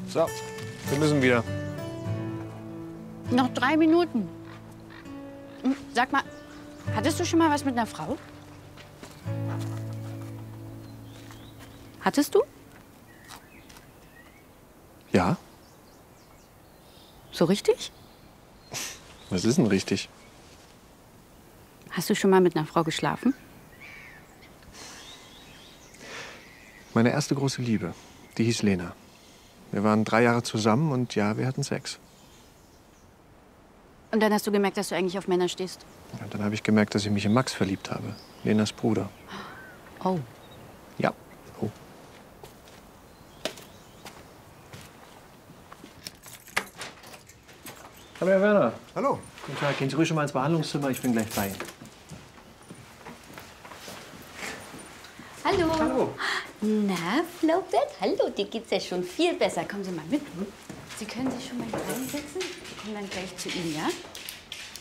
So, wir müssen wieder. Noch 3 Minuten. Sag mal, hattest du schon mal was mit einer Frau? Hattest du? Ja? So richtig? Was ist denn richtig? Hast du schon mal mit einer Frau geschlafen? Meine erste große Liebe, die hieß Lena. Wir waren 3 Jahre zusammen und ja, wir hatten Sex. Und dann hast du gemerkt, dass du eigentlich auf Männer stehst? Und dann habe ich gemerkt, dass ich mich in Max verliebt habe, Lenas Bruder. Oh. Ja. Oh. Hallo, Herr Werner. Hallo. Guten Tag, gehen Sie ruhig schon mal ins Behandlungszimmer, ich bin gleich bei Ihnen. Hallo. Hallo. Na, Flaubert? Hallo, dir geht's ja schon viel besser. Kommen Sie mal mit. Sie können sich schon mal reinsetzen. Wir kommen dann gleich zu Ihnen, ja?